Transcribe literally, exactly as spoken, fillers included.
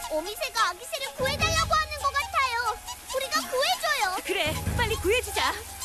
오미새가 아기새를 구해달라고 하는 것 같아요. 우리가 구해줘요. 그래, 빨리 구해주자.